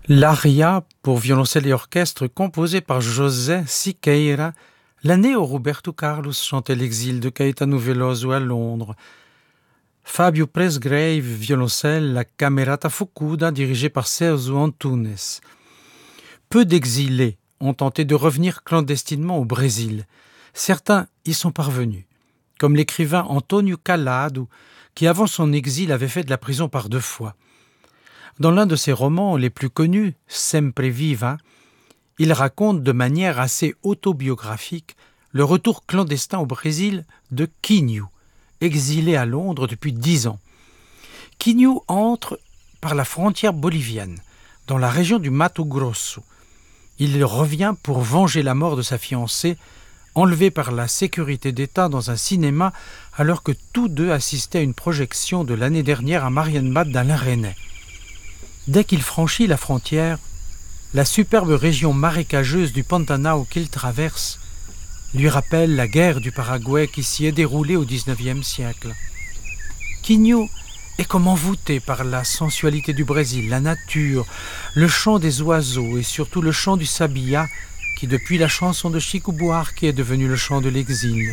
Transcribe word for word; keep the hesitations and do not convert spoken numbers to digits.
L'aria pour violoncelle et orchestre composée par José Siqueira, l'année où Roberto Carlos chantait l'exil de Caetano Veloso à Londres. Fabio Presgrave, violoncelle, la Camerata Fukuda dirigée par Celso Antunes. Peu d'exilés ont tenté de revenir clandestinement au Brésil. Certains y sont parvenus, comme l'écrivain Antonio Calado, qui avant son exil avait fait de la prison par deux fois. Dans l'un de ses romans les plus connus, Sempre Viva, il raconte de manière assez autobiographique le retour clandestin au Brésil de Quinho, exilé à Londres depuis dix ans. Quinho entre par la frontière bolivienne, dans la région du Mato Grosso. Il revient pour venger la mort de sa fiancée, enlevée par la sécurité d'État dans un cinéma alors que tous deux assistaient à une projection de l'année dernière à Marienbad d'Alain Resnais. Dès qu'il franchit la frontière, la superbe région marécageuse du Pantanal qu'il traverse lui rappelle la guerre du Paraguay qui s'y est déroulée au dix-neuvième siècle. Quinho est comme envoûté par la sensualité du Brésil, la nature, le chant des oiseaux et surtout le chant du sabia qui depuis la chanson de Chico Buarque est devenu le chant de l'exil.